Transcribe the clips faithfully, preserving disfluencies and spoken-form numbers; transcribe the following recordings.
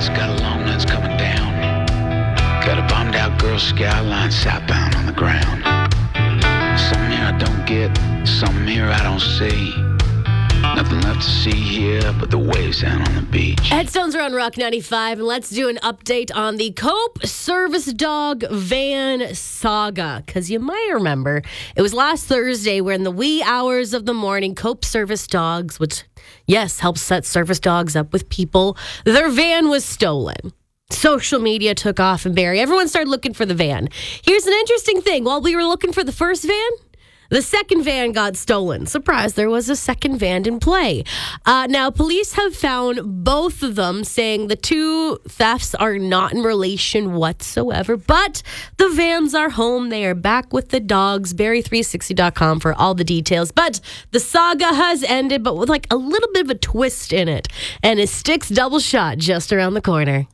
It's got a long nuts coming down. Got a bombed out Girl Skyline southbound on the ground. Something here I don't get, something here I don't see. Nothing left to see here but the waves down on the beach. Headstones are on Rock ninety-five, and let's do an update on the Cope Service Dog van saga. Because you might remember, it was last Thursday where in the wee hours of the morning, Cope Service Dogs, which, yes, helps set service dogs up with people, their van was stolen. Social media took off in Barrie. Everyone started looking for the van. Here's an interesting thing. While we were looking for the first van, the second van got stolen. Surprise, there was a second van in play. Uh, now, police have found both of them, saying the two thefts are not in relation whatsoever, but the vans are home. They are back with the dogs. Barrie three sixty dot com for all the details. But the saga has ended, but with like a little bit of a twist in it. And it sticks double shot just around the corner.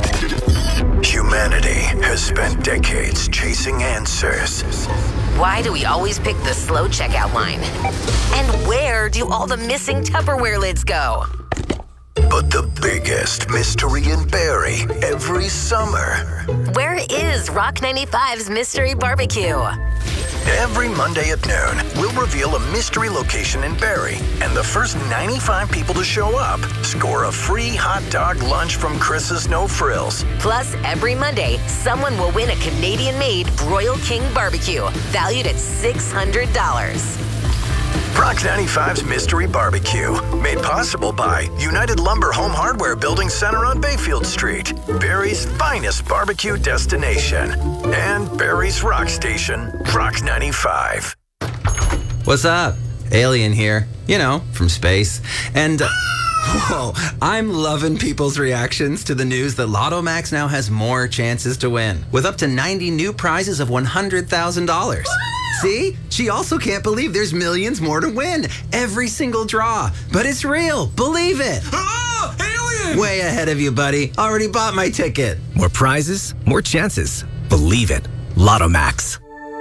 Humanity has spent decades chasing answers. Why do we always pick the slow checkout line? And where do all the missing Tupperware lids go? But the biggest mystery in Barrie every summer. Where is Rock ninety-five's Mystery Barbecue? Every Monday at noon, we'll reveal a mystery location in Barrie, and the first ninety-five people to show up score a free hot dog lunch from Chris's No Frills. Plus, every Monday, someone will win a Canadian-made Royal King Barbecue, valued at six hundred dollars. Rock ninety-five's Mystery Barbecue, made possible by United Lumber Home Hardware Building Center on Bayfield Street, Barrie's finest barbecue destination, and Barrie's rock station, Rock ninety-five. What's up? Alien here, you know, from space. And, uh, whoa, I'm loving people's reactions to the news that Lotto Max now has more chances to win, with up to ninety new prizes of one hundred thousand dollars. See? She also can't believe there's millions more to win. Every single draw. But it's real. Believe it. Oh, alien! Way ahead of you, buddy. Already bought my ticket. More prizes, more chances. Believe it. Lotto Max.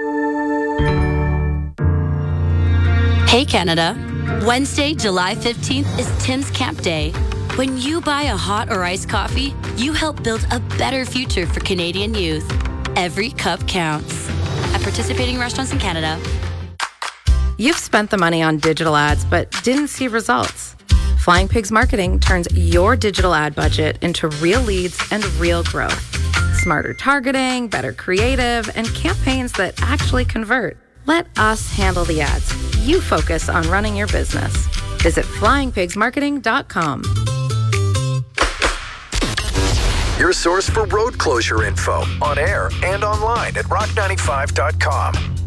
Hey, Canada. Wednesday, July fifteenth is Tim's Camp Day. When you buy a hot or iced coffee, you help build a better future for Canadian youth. Every cup counts. At participating restaurants in Canada. You've spent the money on digital ads but didn't see results. Flying Pigs Marketing turns your digital ad budget into real leads and real growth. Smarter targeting, better creative, and campaigns that actually convert. Let us handle the ads. You focus on running your business. Visit flying pigs marketing dot com. Your source for road closure info on air and online at rock ninety-five dot com.